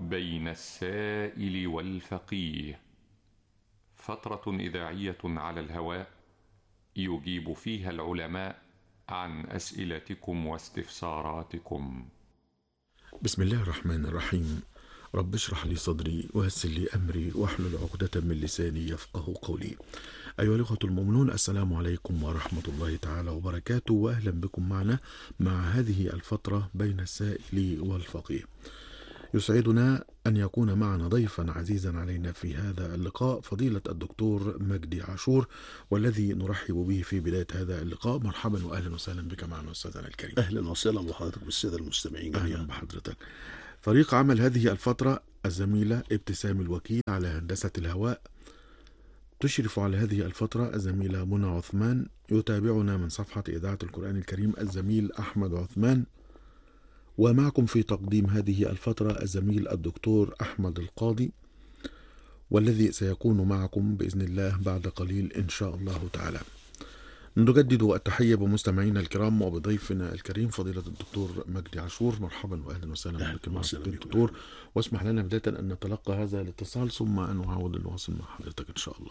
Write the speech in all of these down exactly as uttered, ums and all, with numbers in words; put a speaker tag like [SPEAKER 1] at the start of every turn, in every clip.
[SPEAKER 1] بين السائل والفقيه، فترة إذاعية على الهواء يجيب فيها العلماء عن أسئلتكم واستفساراتكم.
[SPEAKER 2] بسم الله الرحمن الرحيم. رب اشرح لي صدري ويسر لي أمري واحلل عقدة من لساني يفقه قولي. أيها الأخوة المؤمنون، السلام عليكم ورحمة الله تعالى وبركاته، وأهلا بكم معنا مع هذه الفترة بين السائل والفقيه. يسعدنا أن يكون معنا ضيفا عزيزا علينا في هذا اللقاء فضيلة الدكتور مجدي عاشور، والذي نرحب به في بداية هذا اللقاء. مرحبا وأهلا وسهلا بك معنا أستاذنا الكريم.
[SPEAKER 3] أهلا وسهلا بحضرتك بالسادة المستمعين جميعا.
[SPEAKER 2] أهلا بحضرتك. فريق عمل هذه الفترة الزميلة ابتسام الوكيل على هندسة الهواء، تشرف على هذه الفترة الزميلة منى عثمان، يتابعنا من صفحة إذاعة القرآن الكريم الزميل أحمد عثمان، ومعكم في تقديم هذه الفترة الزميل الدكتور أحمد القاضي، والذي سيكون معكم بإذن الله بعد قليل إن شاء الله تعالى. نجدد التحية بمستمعينا الكرام وبضيفنا الكريم فضيلة الدكتور مجدي عاشور. مرحبا وأهلا وسهلا بك مع الدكتور، واسمح لنا بداية أن نتلقى هذا الاتصال ثم أن نعود الواصل مع حضرتك إن شاء الله.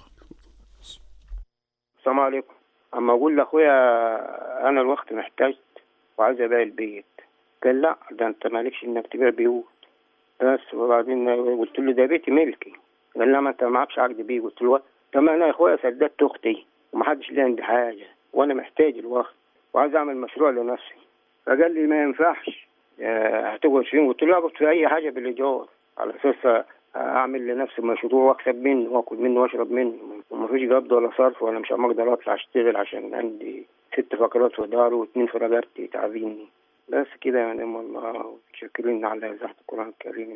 [SPEAKER 4] السلام عليكم. أما أقول لأخويا أنا الوقت محتاج وعايز أبيع البيت، قال لا ده أنت مالكش إنك تبيع بيوت بس. وبعدين قلت له ده بيتي ملكي، قال لا ما أنت معكش عقد بيه. قلت له طب أنا يا أخويا سددت أختي ومحدش ليه عندي حاجة وأنا محتاج الوقت وعايز أعمل مشروع لنفسي. فقال لي ما ينفعش، هتقعد فين؟ قلت له أقعد في أي حاجة بالإيجار على أساس أعمل لنفسي مشروع وأكسب منه وأكل منه وأشرب منه، ومفيش قبض ولا صرف وأنا مش هقدر أطلع أشتغل عشان عندي ست فقرات في داري واثنين في رقبتي تعبيني. بس كده يعني. والله شكرين على إذاعة القرآن الكريم.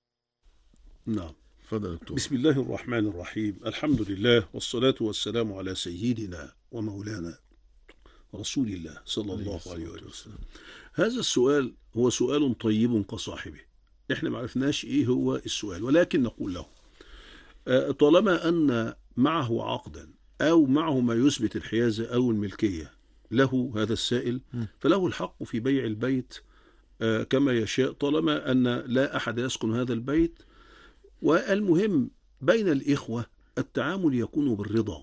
[SPEAKER 3] نعم.
[SPEAKER 2] فضل دكتور.
[SPEAKER 3] بسم الله الرحمن الرحيم. الحمد لله والصلاة والسلام على سيدنا ومولانا رسول الله صلى الله عليه وسلم. هذا السؤال هو سؤال طيب كصاحبه. احنا ما عرفناش ايه هو السؤال، ولكن نقول له طالما ان معه عقدا او معه ما يثبت الحيازة او الملكية له هذا السائل، فله الحق في بيع البيت كما يشاء طالما ان لا احد يسكن هذا البيت. والمهم بين الإخوة التعامل يكون بالرضا.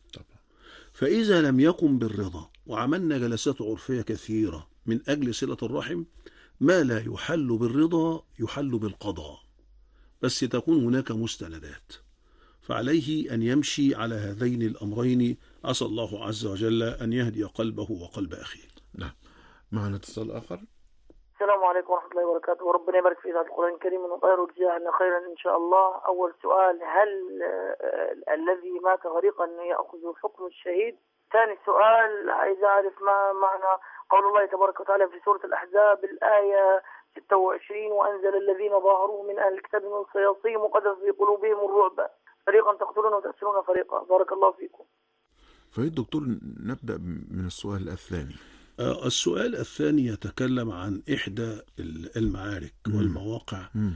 [SPEAKER 3] فإذا لم يكن بالرضا وعملنا جلسات عرفية كثيرة من أجل صلة الرحم، ما لا يحل بالرضا يحل بالقضاء، بس تكون هناك مستندات. فعليه أن يمشي على هذين الأمرين. عسى الله عز وجل أن يهدي قلبه وقلب أخيه.
[SPEAKER 2] نعم. معنا اتصال آخر.
[SPEAKER 5] السلام عليكم ورحمة الله وبركاته، وربنا يبارك في إذاعة القرآن الكريم وخير جزاءنا خيرا إن شاء الله. أول سؤال، هل الذي مات غريقا يأخذ حكم الشهيد؟ ثاني سؤال، عايز أعرف ما معنى قول الله تبارك وتعالى في سورة الأحزاب الآية ستة وعشرين: وأنزل الذين ظاهروه من أهل الكتاب من صياصيهم وقذف في قلوبهم الرعب فريقا تقتلون وتأسرون فريقا. بارك الله فيكم.
[SPEAKER 2] فإيه دكتور، نبدأ من السؤال الثاني.
[SPEAKER 3] السؤال الثاني يتكلم عن إحدى المعارك
[SPEAKER 2] مم.
[SPEAKER 3] والمواقع
[SPEAKER 2] مم.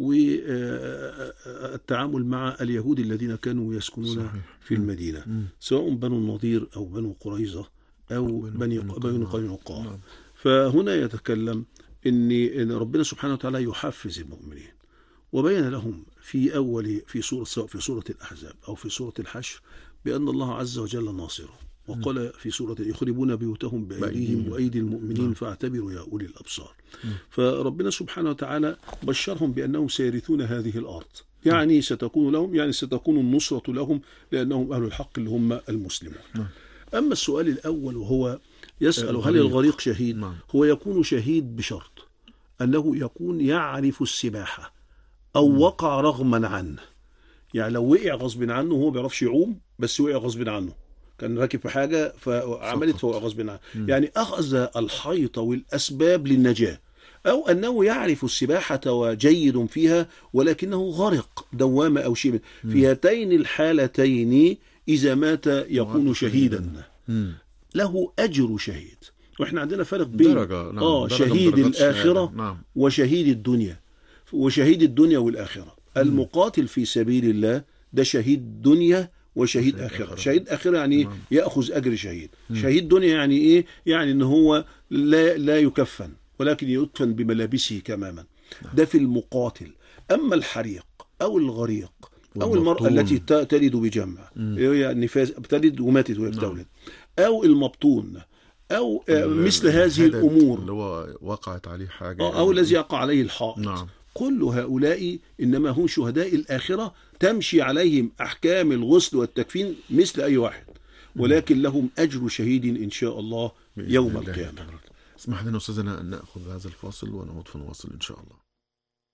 [SPEAKER 3] والتعامل مع اليهود الذين كانوا يسكنون صحيح. في المدينة، مم. سواء بنو النضير أو بنو قريظة أو بني قينقاع. فهنا يتكلم إن ربنا سبحانه وتعالى يحفز المؤمنين، وبين لهم في أول في سورة سواء في سورة الأحزاب أو في سورة الحشر بأن الله عز وجل ناصره. وقال في سورة يخربون بيوتهم بأيديهم وأيدي المؤمنين فاعتبروا يا أولي الأبصار. فربنا سبحانه وتعالى بشرهم بأنهم سيرثون هذه الأرض، يعني ستكون لهم، يعني ستكون النصرة لهم لأنهم أهل الحق اللي هم المسلمون. أما السؤال الأول وهو يسأل هل الغريق شهيد؟ هو يكون شهيد بشرط أنه يكون يعرف السباحة أو وقع رغما عنه. يعني لو وقع غصب عنه، هو بيعرفش يعوم بس وقع غصب عنه، كان راكب في حاجة فعملت فوق غصب عنه، يعني أخذ الحيط والأسباب للنجاة، أو أنه يعرف السباحة وجيد فيها ولكنه غرق دوامة أو شيء. في هاتين الحالتين إذا مات يكون شهيدا، له أجر شهيد. وإحنا عندنا فرق بين
[SPEAKER 2] درجة. نعم.
[SPEAKER 3] آه
[SPEAKER 2] درجة
[SPEAKER 3] شهيد الآخرة.
[SPEAKER 2] نعم.
[SPEAKER 3] وشهيد الدنيا. وشهيد الدنيا والآخرة. المقاتل في سبيل الله ده شهيد دنيا وشهيد آخرة. آخرة. شهيد آخرة يعني نعم. يأخذ أجر شهيد. مم. شهيد دنيا يعني إيه؟ يعني إن هو لا, لا يكفن ولكن يدفن بملابسه كماما. ده في المقاتل. أما الحريق أو الغريق أو المرأة
[SPEAKER 2] والمبطون.
[SPEAKER 3] التي تلد بجمع، هي نفاس بتلد وماتت وهي بتولد، أو المبطون، أو آه، مثل هذه
[SPEAKER 2] الهدد
[SPEAKER 3] الأمور،
[SPEAKER 2] اللي هو وقعت عليه حاجة
[SPEAKER 3] آه، أو الذي يقع عليه الحائط.
[SPEAKER 2] نعم.
[SPEAKER 3] كل هؤلاء إنما هم شهداء الآخرة، تمشي عليهم أحكام الغسل والتكفين مثل أي واحد، ولكن لهم أجر شهيد إن شاء الله
[SPEAKER 2] بإذن
[SPEAKER 3] يوم
[SPEAKER 2] الله
[SPEAKER 3] القيامة.
[SPEAKER 2] تبارك. اسمح لنا أستاذنا أن نأخذ هذا الفاصل ونعود فنواصل إن شاء الله.